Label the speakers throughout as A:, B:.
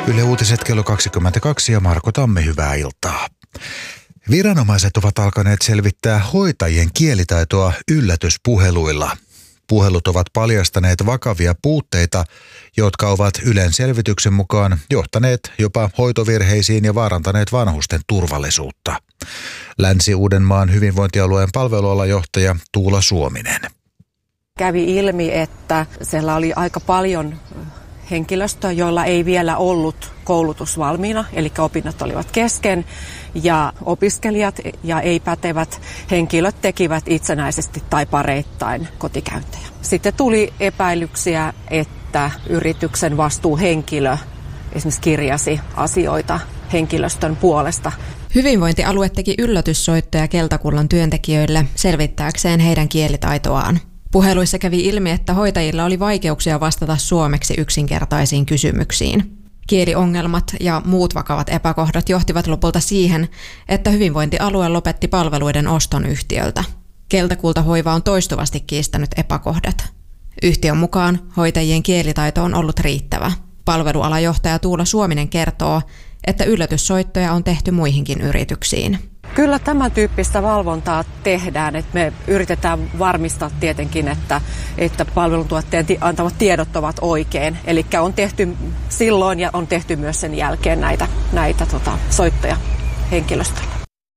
A: Yle Uutiset kello 22 ja Marko Tamme, hyvää iltaa. Viranomaiset ovat alkaneet selvittää hoitajien kielitaitoa yllätyspuheluilla. Puhelut ovat paljastaneet vakavia puutteita, jotka ovat Ylen selvityksen mukaan johtaneet jopa hoitovirheisiin ja vaarantaneet vanhusten turvallisuutta. Länsi-Uudenmaan hyvinvointialueen palvelualajohtaja Tuula Suominen.
B: Kävi ilmi, että siellä oli aika paljon henkilöstöä, joilla ei vielä ollut koulutus valmiina, eli opinnot olivat kesken, ja opiskelijat ja ei-pätevät henkilöt tekivät itsenäisesti tai pareittain kotikäyntejä. Sitten tuli epäilyksiä, että yrityksen vastuuhenkilö esimerkiksi kirjasi asioita henkilöstön puolesta.
C: Hyvinvointialue teki yllätyssoittoja Keltakullan työntekijöille selvittääkseen heidän kielitaitoaan. Puheluissa kävi ilmi, että hoitajilla oli vaikeuksia vastata suomeksi yksinkertaisiin kysymyksiin. Kieliongelmat ja muut vakavat epäkohdat johtivat lopulta siihen, että hyvinvointialue lopetti palveluiden oston yhtiöltä. Keltakulta Hoiva on toistuvasti kiistänyt epäkohdat. Yhtiön mukaan hoitajien kielitaito on ollut riittävä. Palvelualajohtaja Tuula Suominen kertoo, että yllätyssoittoja on tehty muihinkin yrityksiin.
B: Kyllä tämän tyyppistä valvontaa tehdään, että me yritetään varmistaa tietenkin, että palveluntuottajien antamat tiedot ovat oikein. Eli on tehty silloin ja on tehty myös sen jälkeen näitä soittoja henkilöstölle.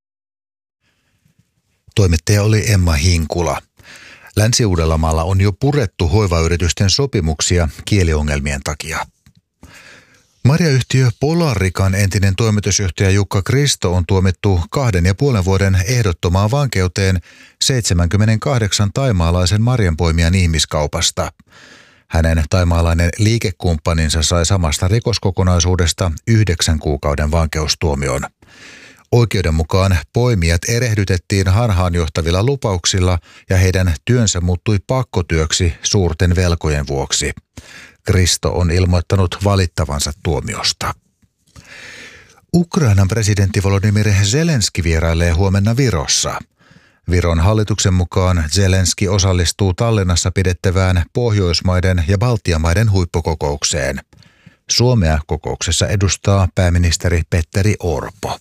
A: Toimittaja oli Emma Hinkula. Länsi-Uudellamaalla on jo purettu hoivayritysten sopimuksia kieliongelmien takia. Marjayhtiö Polarikan entinen toimitusjohtaja Jukka Kristo on tuomittu 2,5 vuoden ehdottomaan vankeuteen 78 thaimaalaisen marjanpoimijan ihmiskaupasta. Hänen thaimaalainen liikekumppaninsa sai samasta rikoskokonaisuudesta 9 kuukauden vankeustuomion. Oikeuden mukaan poimijat erehdytettiin harhaanjohtavilla lupauksilla ja heidän työnsä muuttui pakkotyöksi suurten velkojen vuoksi. Kristo on ilmoittanut valittavansa tuomiosta. Ukrainan presidentti Volodymyr Zelenski vierailee huomenna Virossa. Viron hallituksen mukaan Zelenski osallistuu Tallinnassa pidettävään Pohjoismaiden ja Baltian maiden huippukokoukseen. Suomea kokouksessa edustaa pääministeri Petteri Orpo.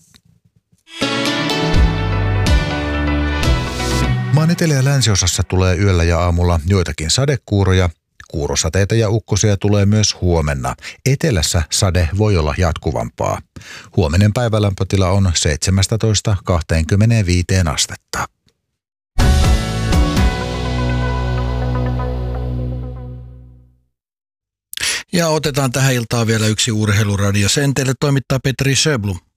A: Maan etelä- ja länsiosassa tulee yöllä ja aamulla joitakin sadekuuroja. Kuurosateita ja ukkosia tulee myös huomenna. Etelässä sade voi olla jatkuvampaa. Huominen päivälämpötila on 17–25 astetta.
D: Ja otetaan tähän iltaan vielä yksi urheiluradio. Sen teille toimittaa Petri Söblum.